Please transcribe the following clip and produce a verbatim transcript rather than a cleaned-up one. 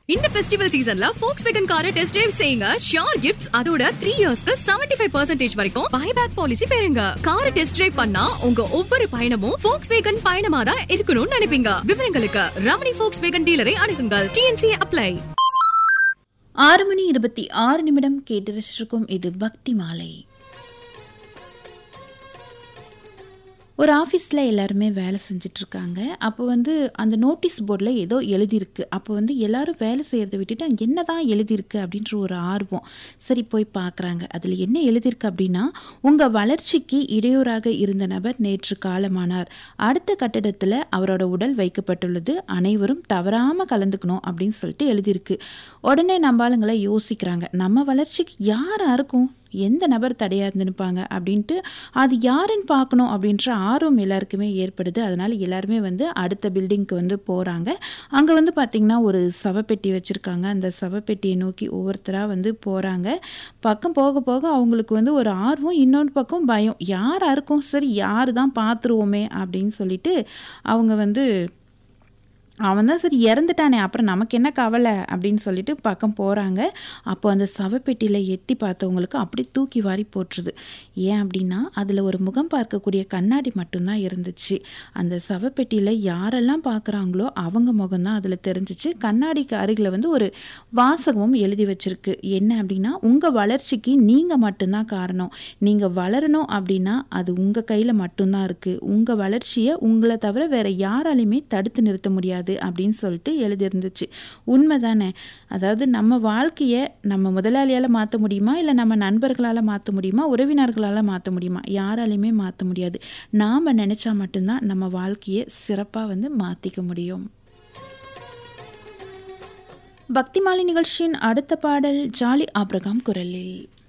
இந்த ஃபெஸ்டிவல் சீசன்ல Volkswagen காரை டெஸ்ட் டிரைவ் செய்யுங்க. ஷியோர் கிஃப்ட்ஸ் அதோட த்ரீ இயர்ஸ்க்கு செவன்டி ஃபைவ் பர்சன்டேஜ் வரைக்கும் பைபேக் பாலிசி பெறுங்க. காரை டெஸ்ட் டிரைவ் பண்ணா உங்க ஒவ்வொரு பயணமும் Volkswagen பயணமா தான் இருக்கணும்னு நினைப்பீங்க. விவரங்களுக்கு Ramani Volkswagen டீலரை அணுகுங்கள். T N C apply. ஆறு மணி இருபத்தி ஆறு நிமிடம் கேட்டு ரசிச்சிருக்கும் இது பக்தி மாலை. ஒரு ஆஃபீஸில் எல்லாருமே வேலை செஞ்சிட்ருக்காங்க. அப்போ வந்து அந்த நோட்டீஸ் போர்டில் ஏதோ எழுதியிருக்கு. அப்போ வந்து எல்லோரும் வேலை செய்கிறத விட்டுட்டு அங்கே என்ன தான் எழுதியிருக்கு அப்படின்ற ஒரு ஆர்வம். சரி போய் பார்க்குறாங்க. அதில் என்ன எழுதியிருக்கு அப்படின்னா, உங்கள் வளர்ச்சிக்கு இடையூறாக இருந்த நபர் நேற்று காலமானார். அடுத்த கட்டடத்தில் அவரோட உடல் வைக்கப்பட்டுள்ளது. அனைவரும் தவறாமல் கலந்துக்கணும் அப்படின்னு சொல்லிட்டு எழுதியிருக்கு. உடனே நம்ம ஆளுங்களை யோசிக்கிறாங்க, நம்ம வளர்ச்சிக்கு யாராக இருக்கும், எந்த நபர் தடையாக இருந்துருப்பாங்க அப்படின்ட்டு அது யாருன்னு பார்க்கணும் அப்படின்ற ஆர்வம் எல்லாருக்குமே ஏற்படுது. அதனால் எல்லாருமே வந்து அடுத்த பில்டிங்க்கு வந்து போகிறாங்க. அங்கே வந்து பார்த்திங்கன்னா ஒரு சவப்பெட்டி வச்சுருக்காங்க. அந்த சவப்பெட்டியை நோக்கி ஒவ்வொருத்தராக வந்து போகிறாங்க. பக்கம் போக போக அவங்களுக்கு வந்து ஒரு ஆர்வம், இன்னொரு பக்கம் பயம். யாராக இருக்கும், சரி யார் தான் பார்த்துருவோமே அப்படின்னு சொல்லிட்டு அவங்க வந்து அவன் தான் சரி இறந்துட்டானே, அப்புறம் நமக்கு என்ன கவலை அப்படின்னு சொல்லிட்டு பக்கம் போகிறாங்க. அப்போ அந்த சவப்பெட்டியில் எட்டி பார்த்தவங்களுக்கு அப்படி தூக்கி வாரி போட்டுருது. ஏன் அப்படின்னா அதில் ஒரு முகம் பார்க்கக்கூடிய கண்ணாடி மட்டும்தான் இருந்துச்சு. அந்த சவப்பெட்டியில் யாரெல்லாம் பார்க்குறாங்களோ அவங்க முகம்தான் அதில் தெரிஞ்சிச்சு. கண்ணாடிக்கு அருகில் வந்து ஒரு வாசகமும் எழுதி வச்சிருக்கு. என்ன அப்படின்னா, உங்கள் வளர்ச்சிக்கு நீங்கள் மட்டும்தான் காரணம். நீங்கள் வளரணும் அப்படின்னா அது உங்கள் கையில் மட்டும்தான் இருக்குது. உங்கள் வளர்ச்சியை உங்களை தவிர வேறு யாராலையுமே தடுத்து நிறுத்த முடியாது அப்படின்னு சொல்லிட்டு எழுதியிருந்துச்சு. உண்மை தானே? அதாவது நம்ம வாழ்க்கையை நம்ம முதலாளியால் மாற்ற முடியுமா, இல்லை நம்ம நண்பர்களால் மாற்ற முடியுமா, உறவினர்களால் மாற்ற முடியுமா? யாராலையுமே மாற்ற முடியாது. நாம் நினச்சா மட்டும்தான் நம்ம வாழ்க்கையை சிறப்பாக வந்து மாற்றிக்க முடியும். பக்திமாலை நிகழ்ச்சியின் அடுத்த பாடல் ஜாலி ஆபிரகாம் குரலில்.